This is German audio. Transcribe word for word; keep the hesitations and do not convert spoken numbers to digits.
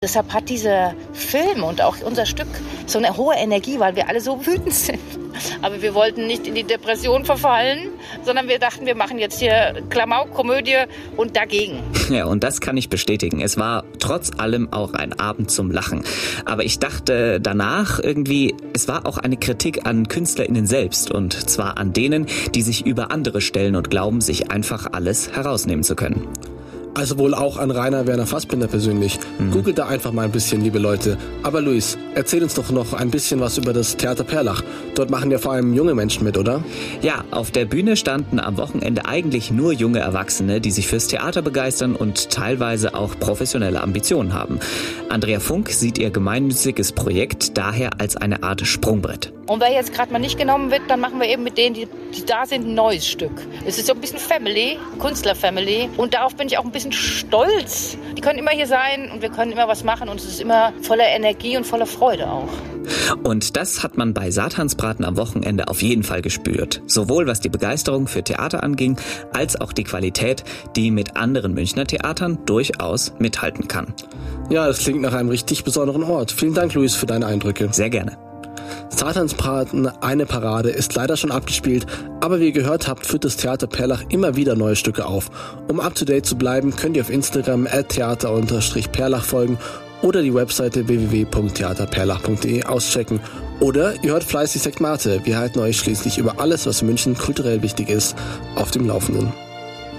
Deshalb hat dieser Film und auch unser Stück so eine hohe Energie, weil wir alle so wütend sind. Aber wir wollten nicht in die Depression verfallen, sondern wir dachten, wir machen jetzt hier Klamauk-Komödie und dagegen. Ja, und das kann ich bestätigen. Es war trotz allem auch ein Abend zum Lachen. Aber ich dachte danach irgendwie, es war auch eine Kritik an KünstlerInnen selbst. Und zwar an denen, die sich über andere stellen und glauben, sich einfach alles herausnehmen zu können. Also wohl auch an Rainer Werner Fassbinder persönlich. Mhm. Googelt da einfach mal ein bisschen, liebe Leute. Aber Luis, erzähl uns doch noch ein bisschen was über das Theater Perlach. Dort machen ja vor allem junge Menschen mit, oder? Ja, auf der Bühne standen am Wochenende eigentlich nur junge Erwachsene, die sich fürs Theater begeistern und teilweise auch professionelle Ambitionen haben. Andrea Funk sieht ihr gemeinnütziges Projekt daher als eine Art Sprungbrett. Und wer jetzt gerade mal nicht genommen wird, dann machen wir eben mit denen, die, die da sind, ein neues Stück. Es ist so ein bisschen Family, Künstler-Family. Und darauf bin ich auch ein bisschen stolz. Die können immer hier sein und wir können immer was machen. Und es ist immer voller Energie und voller Freude auch. Und das hat man bei Satansbraten am Wochenende auf jeden Fall gespürt. Sowohl was die Begeisterung für Theater anging, als auch die Qualität, die mit anderen Münchner Theatern durchaus mithalten kann. Ja, das klingt nach einem richtig besonderen Ort. Vielen Dank, Luis, für deine Eindrücke. Sehr gerne. Satansbraten, eine Parade, ist leider schon abgespielt, aber wie ihr gehört habt, führt das Theater Perlach immer wieder neue Stücke auf. Um up to date zu bleiben, könnt ihr auf Instagram at theater perlach folgen oder die Webseite w w w punkt theater perlach punkt d e auschecken. Oder ihr hört fleißig Sekt Mate. Wir halten euch schließlich über alles, was in München kulturell wichtig ist, auf dem Laufenden.